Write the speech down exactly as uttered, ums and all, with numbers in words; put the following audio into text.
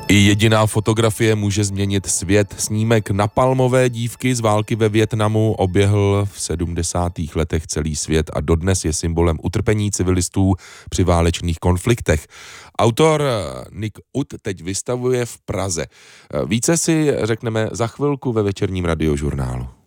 I jediná fotografie může změnit svět. Snímek napalmové dívky z války ve Vietnamu oběhl v sedmdesátých letech celý svět a dodnes je symbolem utrpení civilistů při válečných konfliktech. Autor Nick Ut teď vystavuje v Praze. Více si řekneme za chvilku ve večerním radiožurnálu.